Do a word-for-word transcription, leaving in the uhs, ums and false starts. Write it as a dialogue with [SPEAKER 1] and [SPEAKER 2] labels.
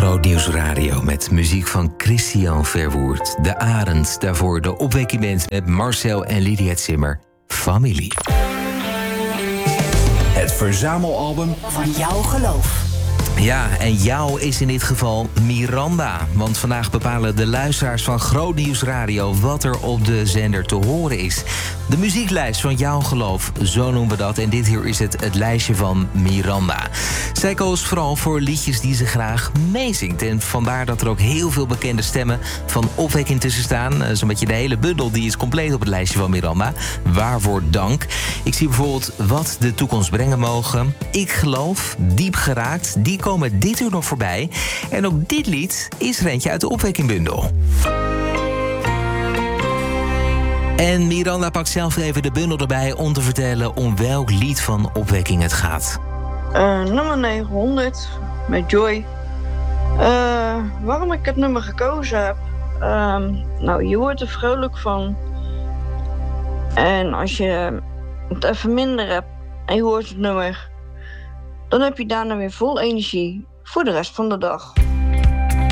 [SPEAKER 1] Groot Nieuws Radio met muziek van Christian Verwoerd. De Arend, daarvoor de Opwekking Band met Marcel en Lydia Zimmer. Familie.
[SPEAKER 2] Het verzamelalbum
[SPEAKER 3] van jouw geloof.
[SPEAKER 1] Ja, en jou is in dit geval Miranda. Want vandaag bepalen de luisteraars van Groot Nieuws Radio wat er op de zender te horen is. De muzieklijst van jouw geloof, zo noemen we dat. En dit hier is het, het lijstje van Miranda. Zij koos vooral voor liedjes die ze graag meezingt. En vandaar dat er ook heel veel bekende stemmen van Opwekking tussen staan. Zo'n beetje de hele bundel die is compleet op het lijstje van Miranda. Waarvoor dank. Ik zie bijvoorbeeld Wat de toekomst brengen mogen. Ik geloof, Diep geraakt. Die komen dit uur nog voorbij. En ook dit lied is er eentje uit de Opwekkingbundel. En Miranda pakt zelf even de bundel erbij om te vertellen om welk lied van Opwekking het gaat.
[SPEAKER 4] Uh, nummer negenhonderd met Joy. Uh, waarom ik het nummer gekozen heb? Uh, nou, je wordt er vrolijk van. En als je het even minder hebt en je hoort het nummer, dan heb je daarna weer vol energie voor de rest van de dag.